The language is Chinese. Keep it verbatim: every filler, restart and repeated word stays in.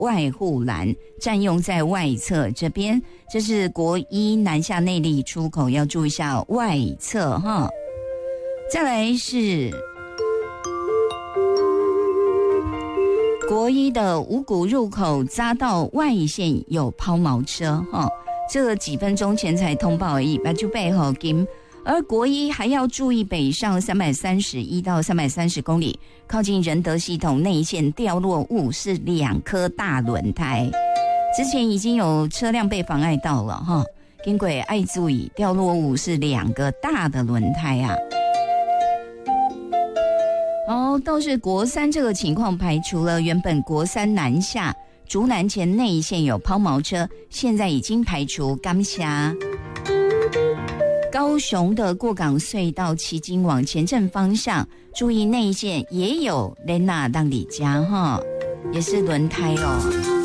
外护栏占用在外侧这边，这是国一南下内坜出口，要注意一下外侧哈。再来是国一的五股入口匝道外线有抛锚车哈，这个几分钟前才通报而已，那就背后金。而国一还要注意北上三百三十一到三百三十公里，靠近仁德系统内线掉落物是两颗大轮胎，之前已经有车辆被妨碍到了哈。经过爱注意，掉落物是两个大的轮胎啊。哦，倒是国三这个情况排除了，原本国三南下竹南前内线有抛锚车，现在已经排除甘霞。高雄的过港隧道旗津往前镇方向，注意内线也有雷纳当里家哈，也是轮胎哦。